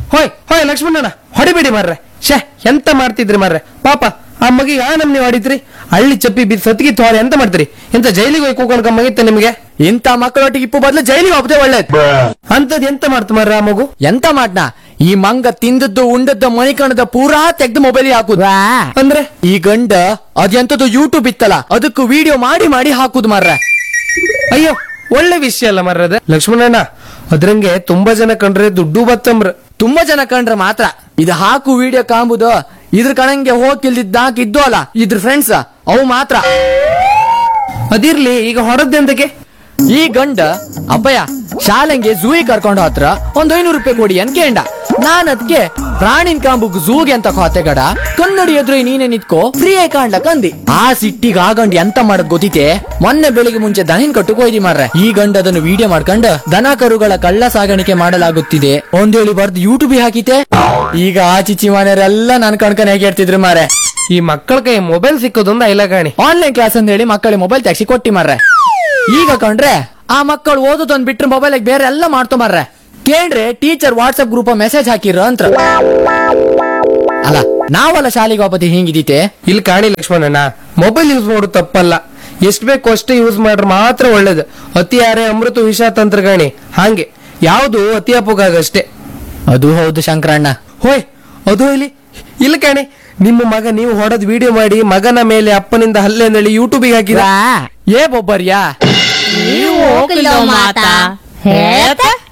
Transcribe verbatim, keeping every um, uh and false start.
ಹೋಯ್ ಹೋಯ್ ಲಕ್ಷ್ಮಣಣ್ಣ ಹೊಡಿಬೇಡಿ ಮಾರ್ರೆ. ಶೇ ಎಂತ ಮಾಡ್ತಿದ್ರಿ ಮಾರ್ರೆ, ಪಾಪ ಆ ಮಗಿಗೆ ಆ ನಮ್ನಿ ಹೊಡಿತ್ರಿ. ಹಳ್ಳಿ ಚಪ್ಪಿ ಬಿದ್ದು ಸತ್ಗಿ ತೋರಿ ಎಂತ ಮಾಡ್ತೀರಿ? ಎಂತ ಜೈಲಿಗೆ ಹೋಗಿ ಕೂಕೊಂಡ್ ಕಮ್ಮಗಿತ್ತೆ ನಿಮ್ಗೆ? ಇಂತ ಮಕ್ಕಳೊಟ್ಟಿಗೆ ಇಪ್ಪು ಬದಲು ಜೈಲಿಗೆ ಹೋಗದೆ ಒಳ್ಳೇದು. ಅಂತದ್ ಎಂತ ಮಾಡ್ತು ಮಾರ್ರೆ ಆ ಮಗು? ಎಂತ ಮಾಡ್ನ ಈ ಮಂಗ ತಿಂದದ್ದು ಉಂಡದ್ದು ಮಣಿಕಣದ ಪೂರಾ ತೆಗ್ದು ಮೊಬೈಲ್ ಹಾಕುದು. ಅಂದ್ರೆ ಈ ಗಂಡ ಅದೆಂತದ್ದು ಯೂಟ್ಯೂಬ್ ಇತ್ತಲ್ಲ ಅದಕ್ಕೂ ವಿಡಿಯೋ ಮಾಡಿ ಮಾಡಿ ಹಾಕುದು ಮಾರ್ರೆ. ಅಯ್ಯೋ ಒಳ್ಳೆ ವಿಷಯ ಅಲ್ಲ ಮರ್ರದ ಲಕ್ಷ್ಮಣಣ್ಣ. ಅದ್ರಂಗೆ ತುಂಬಾ ಜನ ಕಂಡ್ರೆ ದುಡ್ಡು ಬತ್ತಂಬ್ರ. ತುಂಬಾ ಜನ ಕಂಡ್ರೆ ಮಾತ್ರ ಇದು ಹಾಕು ವಿಡಿಯೋ ಕಾಂಬುದು. ಇದ್ರ ಕಣಂಗೆ ಹೋಗಿಲ್ದಿದ್ದ ಹಾಕಿದ್ದು ಅಲ್ಲ ಇದ್ರ ಫ್ರೆಂಡ್ಸ್ ಅವು ಮಾತ್ರ. ಅದಿರ್ಲಿ, ಈಗ ಹೊರದ್ದೆಂತಕ್ಕೆ? ಈ ಗಂಡ ಅಬ್ಬಯ್ಯ ಶಾಲೆಂಗೆ ಝೂಗೆ ಕರ್ಕೊಂಡು ಹತ್ರ ಒಂದ್ ಐನೂರು ರೂಪಾಯಿ ಕೊಡಿ ಅಂತ ಕೇಂಡ. ನಾನ್ ಅದ್ಕೆ ಪ್ರಾಣಿನ್ ಕಾಂಬುಗ್ ಝೂಗೆ ಅಂತ ಖಾತೆ ಗಡ ಕನ್ನಡಿ ಎದುರು ನೀನೆ ನಿತ್ಕೋ ಫ್ರೀ ಆಗಿ ಕಾಣ್ಲಕ್ ಅಂದಿ. ಆ ಸಿಟ್ಟಿಗ್ ಆ ಗಂಡ ಎಂತ ಮಾಡದ್ ಗೊತ್ತಿತೆ? ಮೊನ್ನೆ ಬೆಳಿಗ್ಗೆ ಮುಂಚೆ ದನಿನ್ ಕಟ್ಟುಕ್ ಹೋಯ್ದಿ ಮಾರ್ರೆ. ಈ ಗಂಡ ಅದನ್ನು ವಿಡಿಯೋ ಮಾಡ್ಕೊಂಡ್ ದನ ಕರುಗಳ ಕಳ್ಳ ಸಾಗಾಣಿಕೆ ಮಾಡಲಾಗುತ್ತಿದೆ ಒಂದೇಳಿ ಬರ್ದು ಯೂಟ್ಯೂಬ್ ಹಾಕಿತೆ. ಈಗ ಆ ಚಿಚ್ಚಿ ಮನೆಯವರೆಲ್ಲ ನನ್ ಕಣ್ಕನ್ ಹೇಗೆ ಹೇಳ್ತಿದ್ರು ಮಾರ್ರೆ. ಈ ಮಕ್ಕಳ ಕೈ ಮೊಬೈಲ್ ಸಿಕ್ಕೋದೊಂದು ಐಲಗಾಣಿ. ಆನ್ಲೈನ್ ಕ್ಲಾಸ್ ಅಂತ ಹೇಳಿ ಮಕ್ಕಳಿಗೆ ಮೊಬೈಲ್ ತೆಗ್ಸಿ ಕೊಟ್ಟಿ ಮಾರ್ರೆ. ಈಗ ಕಂಡ್ರೆ ಆ ಮಕ್ಕಳು ಓದೋದೊಂದ್ ಬಿಟ್ರೆ ಮೊಬೈಲ್ ಬೇರೆ ಎಲ್ಲ ಮಾಡ್ತೊ ಮಾರ್ರೆ. ಕೇಳ್ರೆ ಟೀಚರ್ ವಾಟ್ಸ್ಆಪ್ ಗ್ರೂಪ್ ಮೆಸೇಜ್ ಹಾಕಿರ ಅಂತ. ಅಲ್ಲ ನಾವಲ್ಲ ಶಾಲೆಗೆ ವಾಪತಿ ಹಿಂಗಿದೀತೆ. ಇಲ್ಲಿ ಕಾಣಿ ಲಕ್ಷ್ಮಣಣ್ಣ, ಮೊಬೈಲ್ ಯೂಸ್ ಮಾಡೋದು ತಪ್ಪಲ್ಲ. ಎಷ್ಟ್ ಬೇಕು ಅಷ್ಟೇ ಯೂಸ್ ಮಾಡ್ರೆ ಮಾತ್ರ ಒಳ್ಳೇದು. ಅತಿ ಯಾರೇ ಅಮೃತ ವಿಷ ತಂತ್ರಗಾಣಿ ಹಾಗೆ ಯಾವ್ದು ಅತಿ ಅಪೋಗಾಗಷ್ಟೇ. ಅದು ಹೌದು ಶಂಕರಣ್ಣ. ಹೋಯ್ ಅದು ಇಲ್ಲಿ ಇಲ್ಲ ಕಾಣಿ, ನಿಮ್ಮ ಮಗ ನೀವು ಹೊಡೆದ್ ವಿಡಿಯೋ ಮಾಡಿ ಮಗನ ಮೇಲೆ ಅಪ್ಪನಿಂದ ಹಲ್ಲೆ ಅಂದೇಳಿ ಯೂಟ್ಯೂಬಿಗೆ ಹಾಕಿದ. ಏ ಬೊಬ್ಬರ್ಯಾ ನೀವು ಹೋಗಿಲ್ಲ ಮಾತಾ ಹೇಳ್ತಾ